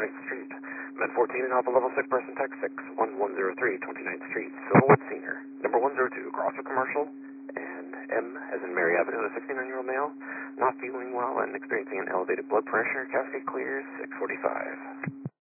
29th Street. Med 14 and Alpha Level Sick Person Text 61103, 29th Street, Silverwood Senior. Number 102, Crosswood Commercial. And M, as in Mary Avenue, a 69-year-old male, not feeling well and experiencing an elevated blood pressure. Cascade clears, 6:45.